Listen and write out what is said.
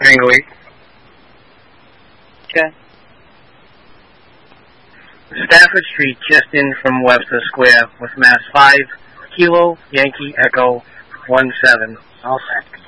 Tango 8. Okay. Stafford Street, just in from Webster Square, with Mass 5, Kilo, Yankee, Echo, 17. All set.